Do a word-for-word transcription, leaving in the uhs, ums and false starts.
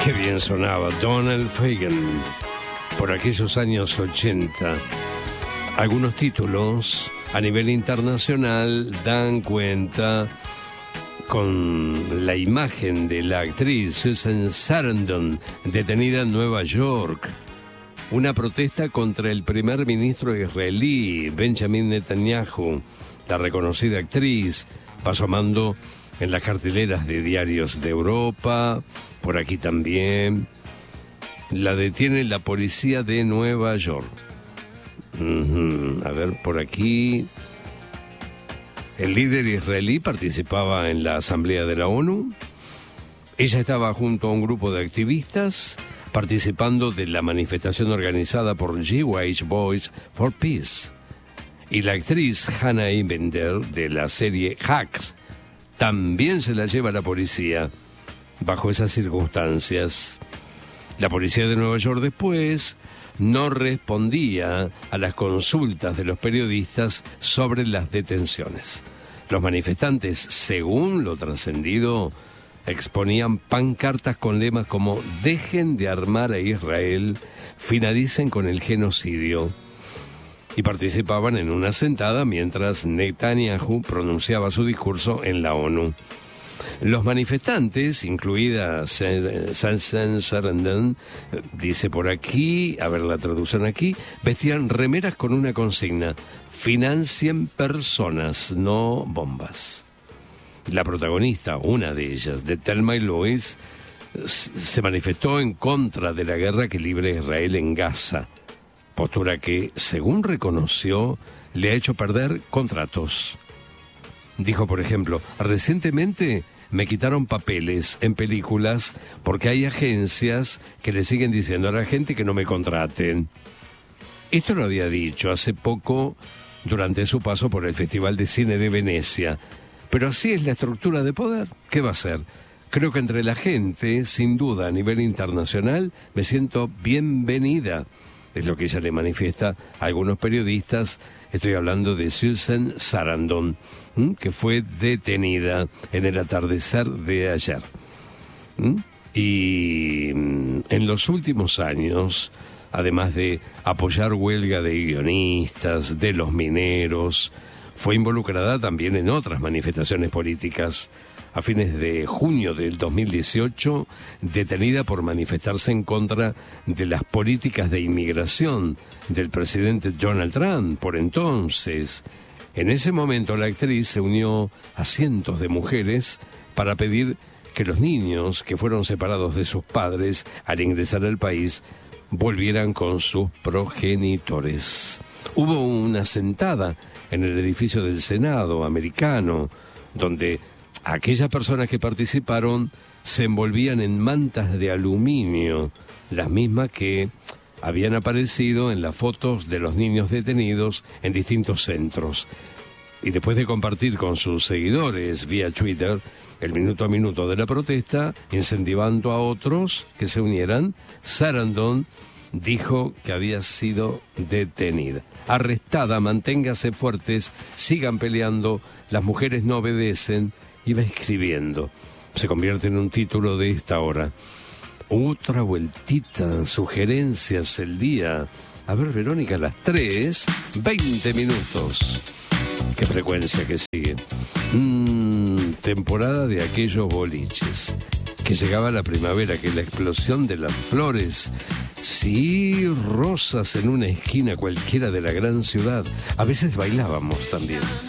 Qué bien sonaba Donald Fagen por aquellos años ochenta. Algunos títulos a nivel internacional dan cuenta con la imagen de la actriz Susan Sarandon, detenida en Nueva York. Una protesta contra el primer ministro israelí, Benjamin Netanyahu. La reconocida actriz va asomando en las carteleras de diarios de Europa, por aquí también. La detiene la policía de Nueva York. Uh-huh. A ver, por aquí. El líder israelí participaba en la Asamblea de la ONU. Ella estaba junto a un grupo de activistas participando de la manifestación organizada por Jewish Boys for Peace. Y la actriz Hannah Bender, de la serie Hacks, también se la lleva la policía bajo esas circunstancias. La policía de Nueva York después no respondía a las consultas de los periodistas sobre las detenciones. Los manifestantes, según lo trascendido, exponían pancartas con lemas como «Dejen de armar a Israel, finalicen con el genocidio». Y participaban en una sentada mientras Netanyahu pronunciaba su discurso en la ONU. Los manifestantes, incluida Susan Sarandon, dice por aquí, a ver la traducción aquí, vestían remeras con una consigna: financien personas, no bombas. La protagonista, una de ellas, de Thelma y Louise, se manifestó en contra de la guerra que libra Israel en Gaza, postura que, según reconoció, le ha hecho perder contratos. Dijo, por ejemplo, recientemente me quitaron papeles en películas porque hay agencias que le siguen diciendo a la gente que no me contraten. Esto lo había dicho hace poco durante su paso por el Festival de Cine de Venecia. Pero así es la estructura de poder. ¿Qué va a ser? Creo que entre la gente, sin duda, a nivel internacional, me siento bienvenida. Es lo que ella le manifiesta a algunos periodistas. Estoy hablando de Susan Sarandon, ¿m? que fue detenida en el atardecer de ayer. ¿M? Y en los últimos años, además de apoyar huelga de guionistas, de los mineros, fue involucrada también en otras manifestaciones políticas. A fines de junio del dos mil dieciocho, detenida por manifestarse en contra de las políticas de inmigración del presidente Donald Trump, por entonces. En ese momento la actriz se unió a cientos de mujeres para pedir que los niños que fueron separados de sus padres al ingresar al país volvieran con sus progenitores. Hubo una sentada en el edificio del Senado americano, donde aquellas personas que participaron se envolvían en mantas de aluminio, las mismas que habían aparecido en las fotos de los niños detenidos en distintos centros. Y después de compartir con sus seguidores vía Twitter el minuto a minuto de la protesta, incentivando a otros que se unieran, Sarandon dijo que había sido detenida. Arrestada, manténgase fuertes, sigan peleando, las mujeres no obedecen. Iba escribiendo. Se convierte en un título de esta hora. Otra vueltita, sugerencias el día. A ver, Verónica, a las tres, veinte minutos. Qué frecuencia que sigue. Mm, temporada de aquellos boliches. Que llegaba la primavera, que la explosión de las flores, sí, rosas en una esquina cualquiera de la gran ciudad. A veces bailábamos también.